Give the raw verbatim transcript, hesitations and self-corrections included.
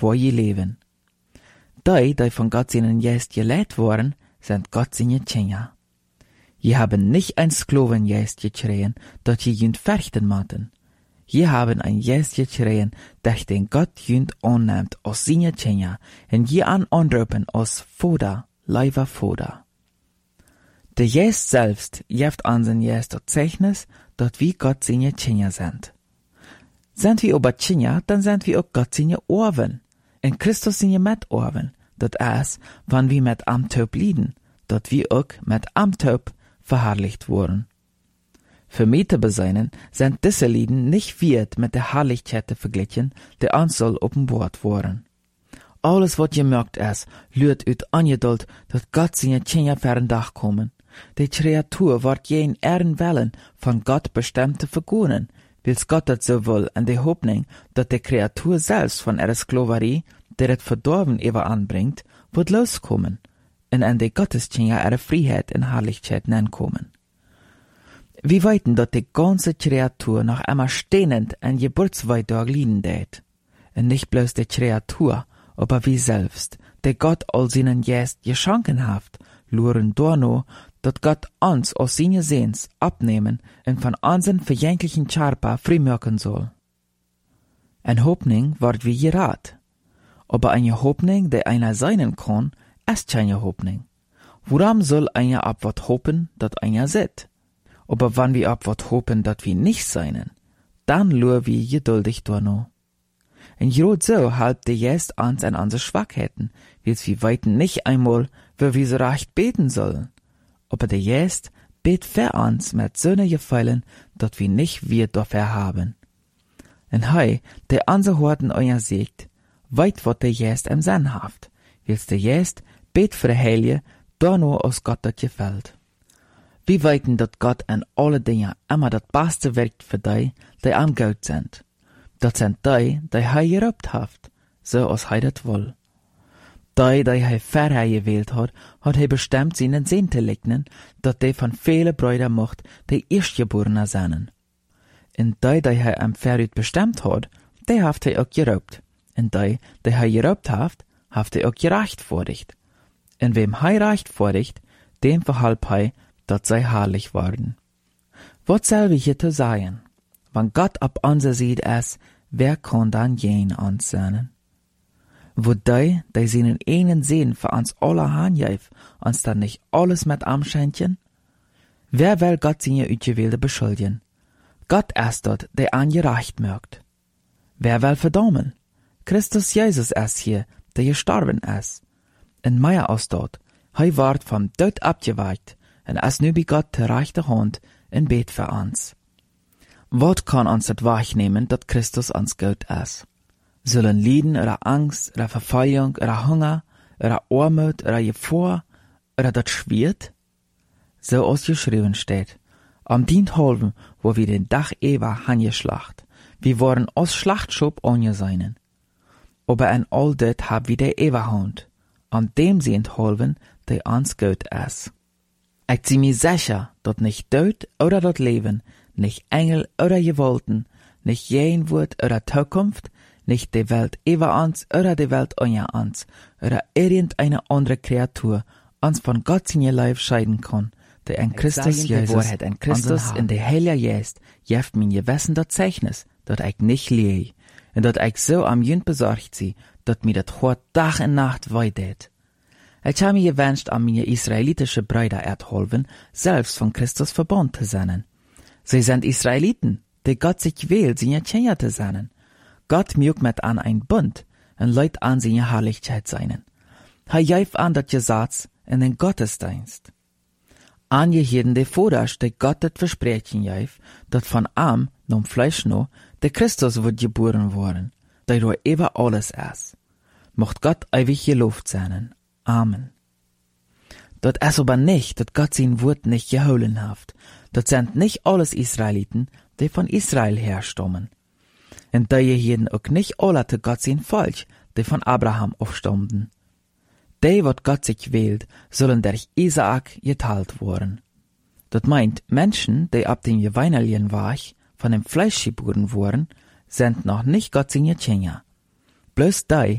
wo je leben. Die, die von Gott seinen Geist geleitet worden, sind Gott seine Kinder. Je haben nicht ein Sklavengeist gekriegen, dat je jünd verchten maten. Je haben ein Geist gekriegen, dat den Gott jünd annimmt aus seine Kinder, en je an anrufen aus Vater, lieber Vater. Der Geist selbst gibt an sein Geist das Zeichnis, dat wir Gott seine Kinder sind. Sind wir aber Kinder, dann sind wir auch Gott seine Orven. In Christus seine Mitorven, dat es, wann wir mit am Taub lieden, dat wir auch mit am Taub verherrlicht wurden. Für mich zu beseinen, sind diese Lieden nicht wert mit der Herrlichkeit verglichen, die uns soll offenbart worden. Alles, was je merkt ist, lürt uit angeduld, dat Gott seine Kinder für den Dach kommen. Die Kreatur wird je in Ehren Wellen von Gott bestimmt zu vergonen, wils Gott das so will, in der Hoffnung, dat die Kreatur selbst von ihrer Sklaverei, der das Verdorben über anbringt, wird loskommen, und in die Gotteskinder ihre Freiheit und Herrlichkeit kommen. Wir weiten, dat die ganze Kreatur noch einmal stehnend in Geburtsweitag liegen dät. Und nicht bloß die Kreatur, aber wir selbst, der Gott all seinen Geist geschenken haft, luren dorno, dat Gott uns aus seine Sehns abnehmen und von unseren verjänglichen Charpa freimachen soll. Ein Hoffnung wird wie gerat. Aber eine Hoffnung, die einer sein kann, ist keine Hoffnung. Woran soll einer ab wat hoffen, dat einer sieht? Aber wenn wir ab wat hoffen, dat wir nicht seinen, dann lur wir geduldig dorno. Und gerade so halb der Geist uns an unsere Schwachheiten, wils wir weiten nicht einmal, wo wir so recht beten sollen. Aber der Geist bet für uns mit so ne Gefallen, dat wir nicht wir dafür haben. Und hei, der unser Horten euer siegt, weit wat der Geist im Sinn haft, wils der Geist bet für Heilige, da nur aus Gott dat gefällt. Wir weiten, dat Gott in alle Dinge immer dat Beste wirkt für die, die am Gott sind. Dat sind die, die hei gerobt haft, so als hei dat will. Die, die hei vorher gewählt hat, hat hei bestimmt seinen Sinn zu legnen, dat die von viele Brüder mocht, die Erstgeborene seien. Und die, die hei am Vorhut bestimmt hat, die haft hei auch gerobt. Und die, die hei gerobt haft, haft hei auch gerechtfertigt. Und wem hei rechtfertigt, dem verhalb hei, dat sei herrlich worden. Was soll wir hier zu sagen? Wenn Gott ab unser sieht es, wer kann dann jen uns sein? Wo die, die seinen einen sehen für uns alle hanjäf, uns dann nicht alles mit amschenchen? Wer will Gott seine Utgewählte beschuldigen? Gott ist dort, der an gerecht mögt. Wer will verdammen? Christus Jesus ist hier, der gestorben ist. In Meier aus dort, hei ward vom Tod abgeweicht, und es nu bei Gott der rechte Hand in Bet für uns. Wat kann uns das wahrnehmen, dat Christus uns Gott ist? Sollen Leiden oder Angst oder Verfehlung oder Hunger oder Armut oder Gefahr oder dat schwert? So aus geschrieben steht, am dient halben, wo wir den Dach Eva hangeschlacht, wir waren aus Schlachtschub angeseinen. Aber in all dat hab wir der Eva Hand, an dem sie enthalben, der uns Gott ist. Ich zieh mir sicher, dat nicht Tod oder dat Leben, nicht Engel oder Gewalten, nicht Jenwort oder Zukunft, nicht die Welt über uns oder die Welt unter uns oder irgendeine andere Kreatur uns von Gott seine Leib scheiden kann, der in Christus Jesus, in Christus in der Heilige Geist, jeft mir gewissen dat Zeichnis, dat ich nicht lehe, und dat ich so am Jünd besorgt sie, dat mir dat Hort Tag und Nacht weidet. Ich habe mir gewünscht, an meine israelitische Brüder erdholven, selbst von Christus verbunden zu sein. Sie sind Israeliten, die Gott sich wählt, seine Kinder zu sein. Gott mögt mit an ein Bund und leut an seine Herrlichkeit seinen. Er jäuf an dat Gesetz in den Gottesdienst. Angeheben die Vorderst, die Gott das Versprechen jäuf, dat von am, nom Fleisch no, der Christus wird geboren worden, der durch über alles ist. Mocht Gott ewig gelobt sein. Amen. Dat ist aber nicht, dat Gott sein Wort nicht geholen haft. Dat sind nicht alles Israeliten, die von Israel herstammen. Und die jeden auch nicht alle zu Gott sein Volk, die von Abraham aufstammten. Die, wat Gott sich wählt, sollen durch Isaak geteilt worden. Dat meint, Menschen, die ab dem Geweinerlien wach, von dem Fleisch geboren wurden, sind noch nicht Gott seine Kinder. Bloß die,